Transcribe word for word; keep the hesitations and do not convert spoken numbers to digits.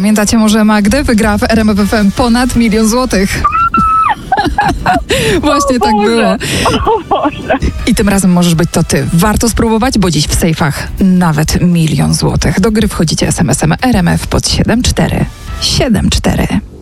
Pamiętacie może Magdę? Wygrała w R M F F M ponad milion złotych. Właśnie tak było. O Boże. I tym razem możesz być to ty. Warto spróbować, bo dziś w sejfach nawet milion złotych. Do gry wchodzicie es em esem R M F pod siedem cztery siedem cztery.